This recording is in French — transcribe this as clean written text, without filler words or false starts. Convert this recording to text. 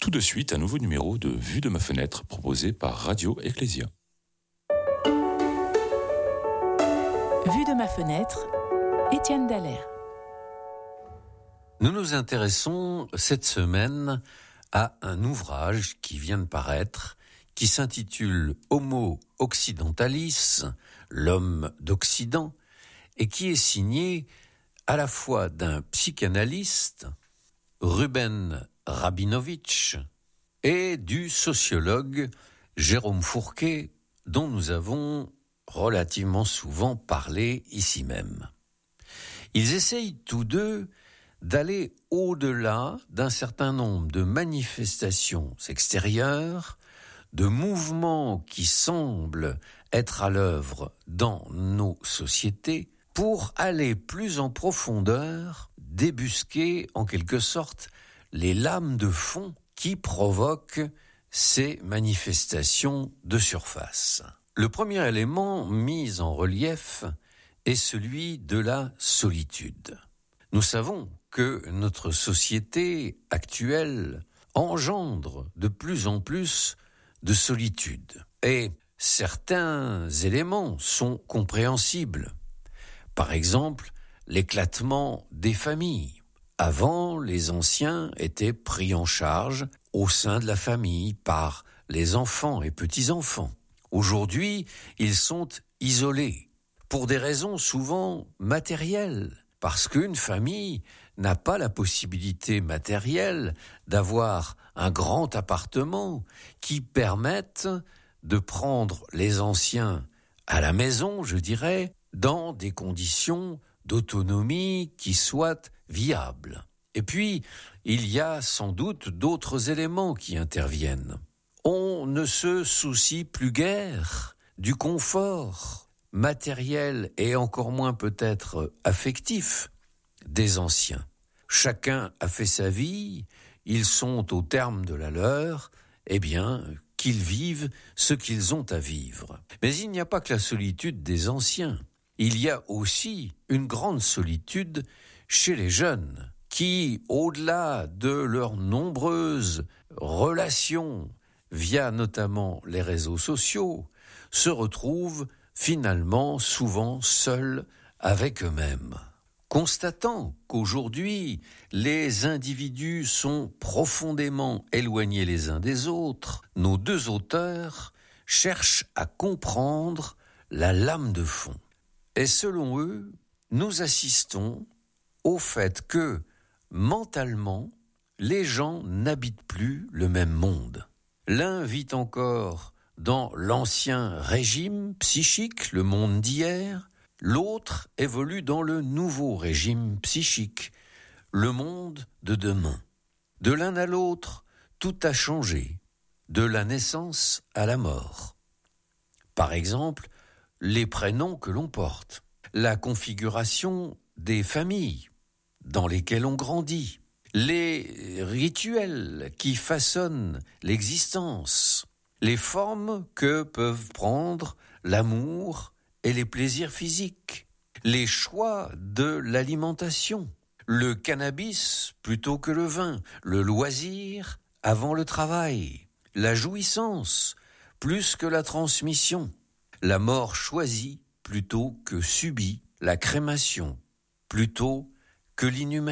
Tout de suite, un nouveau numéro de Vue de ma fenêtre proposé par Radio Ecclésia. Vue de ma fenêtre, Étienne Dallaire. Nous nous intéressons cette semaine à un ouvrage qui vient de paraître, qui s'intitule Homo Occidentalis, l'homme d'Occident, et qui est signé à la fois d'un psychanalyste, Ruben Rabinovitch, et du sociologue Jérôme Fourquet, dont nous avons relativement souvent parlé ici même. Ils essayent tous deux d'aller au-delà d'un certain nombre de manifestations extérieures, de mouvements qui semblent être à l'œuvre dans nos sociétés, pour aller plus en profondeur, débusquer en quelque sorte les lames de fond qui provoquent ces manifestations de surface. Le premier élément mis en relief est celui de la solitude. Nous savons que notre société actuelle engendre de plus en plus de solitude. Et certains éléments sont compréhensibles. Par exemple, l'éclatement des familles. Avant, les anciens étaient pris en charge au sein de la famille par les enfants et petits-enfants. Aujourd'hui, ils sont isolés pour des raisons souvent matérielles, parce qu'une famille n'a pas la possibilité matérielle d'avoir un grand appartement qui permette de prendre les anciens à la maison, je dirais, dans des conditions d'autonomie qui soient viables. Et puis, il y a sans doute d'autres éléments qui interviennent. On ne se soucie plus guère du confort matériel et encore moins peut-être affectif des anciens. Chacun a fait sa vie, ils sont au terme de la leur, eh bien, qu'ils vivent ce qu'ils ont à vivre. Mais il n'y a pas que la solitude des anciens. Il y a aussi une grande solitude chez les jeunes qui, au-delà de leurs nombreuses relations via notamment les réseaux sociaux, se retrouvent finalement souvent seuls avec eux-mêmes. Constatant qu'aujourd'hui, les individus sont profondément éloignés les uns des autres, nos deux auteurs cherchent à comprendre la lame de fond. Et selon eux, nous assistons au fait que, mentalement, les gens n'habitent plus le même monde. L'un vit encore dans l'ancien régime psychique, le monde d'hier, l'autre évolue dans le nouveau régime psychique, le monde de demain. De l'un à l'autre, tout a changé, de la naissance à la mort. Par exemple, les prénoms que l'on porte, la configuration des familles dans lesquelles on grandit, les rituels qui façonnent l'existence, les formes que peuvent prendre l'amour et les plaisirs physiques, les choix de l'alimentation, le cannabis plutôt que le vin, le loisir avant le travail, la jouissance plus que la transmission, la mort choisie plutôt que subie, la crémation plutôt que l'inhumain.